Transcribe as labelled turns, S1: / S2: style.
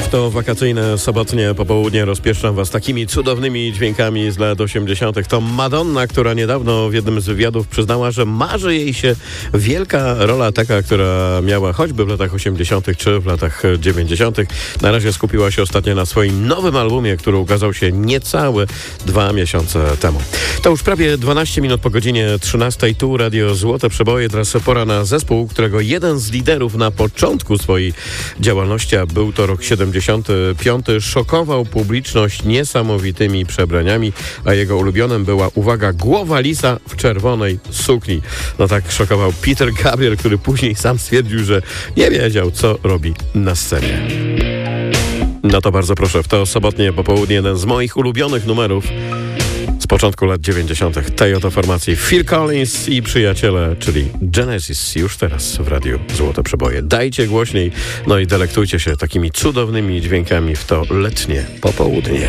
S1: To wakacyjne, sobotnie popołudnie rozpieszczam was takimi cudownymi dźwiękami z lat 80. To Madonna, która niedawno w jednym z wywiadów przyznała, że marzy jej się wielka rola taka, która miała choćby w latach 80. czy w latach 90. Na razie skupiła się ostatnio na swoim nowym albumie, który ukazał się niecałe 2 miesiące temu. To już prawie 12 minut po godzinie 13. Tu Radio Złote Przeboje. Teraz pora na zespół, którego jeden z liderów na początku swojej działalności, a był to rok 75, szokował publiczność niesamowitymi przebraniami, a jego ulubionym była, uwaga, głowa lisa w czerwonej sukni. No tak szokował Peter Gabriel, który później sam stwierdził, że nie wiedział, co robi na scenie. No to bardzo proszę, w to sobotnie popołudnie jeden z moich ulubionych numerów z początku lat 90. tej oto formacji Phil Collins i przyjaciele, czyli Genesis, już teraz w Radiu Złote Przeboje. Dajcie głośniej, no i delektujcie się takimi cudownymi dźwiękami w to letnie popołudnie.